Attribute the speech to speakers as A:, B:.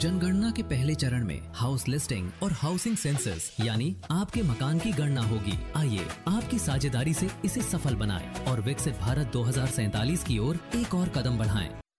A: जनगणना के पहले चरण में हाउस लिस्टिंग और हाउसिंग सेंसस यानी आपके मकान की गणना होगी। आइए आपकी साझेदारी से इसे सफल बनाएं और विकसित भारत 2047 की ओर एक और कदम बढ़ाएं।